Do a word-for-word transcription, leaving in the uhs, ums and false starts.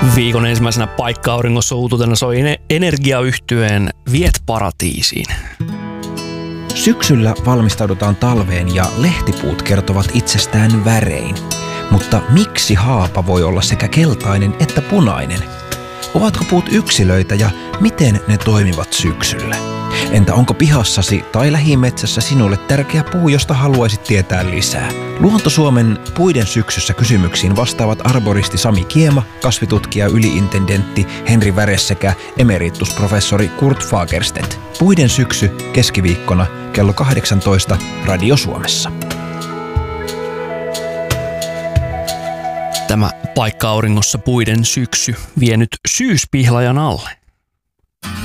Viikon ensimmäisenä Paikka-auringossa uutuutena soi energiayhtyeen Viet paratiisiin. Syksyllä valmistaudutaan talveen ja lehtipuut kertovat itsestään värein. Mutta miksi haapa voi olla sekä keltainen että punainen? Ovatko puut yksilöitä ja miten ne toimivat syksyllä? Entä onko pihassasi tai lähimetsässä sinulle tärkeä puu, josta haluaisit tietää lisää? Luonto Suomen Puiden syksyssä kysymyksiin vastaavat arboristi Sami Kiema, kasvitutkija yliintendentti Henri Väres sekä emeritusprofessori Kurt Fagerstedt. Puiden syksy keskiviikkona kello kahdeksantoista Radio Suomessa. Tämä Paikka-auringossa Puiden syksy vie nyt syyspihlajan alle.